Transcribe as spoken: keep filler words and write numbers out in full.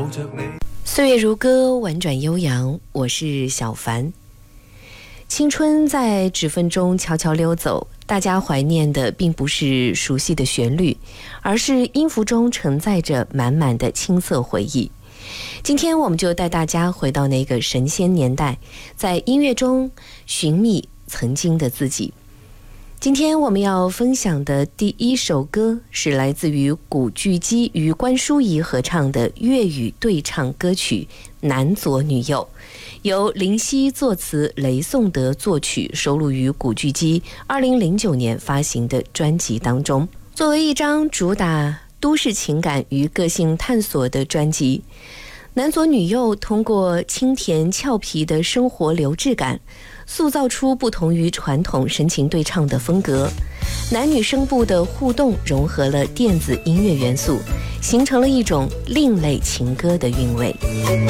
岁月如歌，婉转悠扬，我是小凡。青春在指缝中悄悄溜走，大家怀念的并不是熟悉的旋律，而是音符中承载着满满的青涩回忆。今天我们就带大家回到那个神仙年代，在音乐中寻觅曾经的自己。今天我们要分享的第一首歌是来自于古巨基与关淑怡合唱的粤语对唱歌曲《男左女右》，由林夕作词，雷颂德作曲，收录于古巨基二零零九年发行的专辑当中。作为一张主打都市情感与个性探索的专辑，男左女右通过清甜俏皮的生活流质感，塑造出不同于传统深情对唱的风格。男女声部的互动融合了电子音乐元素，形成了一种另类情歌的韵味。